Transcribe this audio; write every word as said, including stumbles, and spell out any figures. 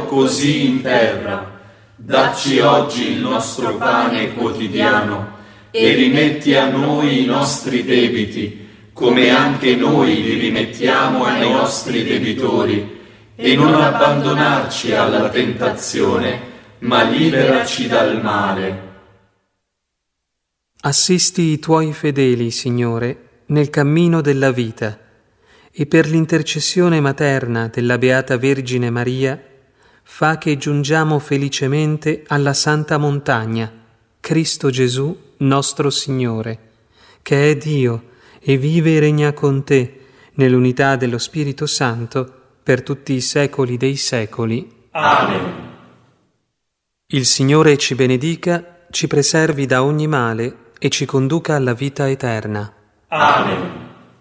così in terra. Dacci oggi il nostro pane quotidiano e rimetti a noi i nostri debiti, come anche noi li rimettiamo ai nostri debitori, e non abbandonarci alla tentazione, ma liberaci dal male. Assisti i tuoi fedeli, Signore, nel cammino della vita, e per l'intercessione materna della Beata Vergine Maria, fa che giungiamo felicemente alla Santa Montagna, Cristo Gesù, nostro Signore, che è Dio e vive e regna con te, nell'unità dello Spirito Santo, per tutti i secoli dei secoli. Amen. Il Signore ci benedica, ci preservi da ogni male e ci conduca alla vita eterna. Amen.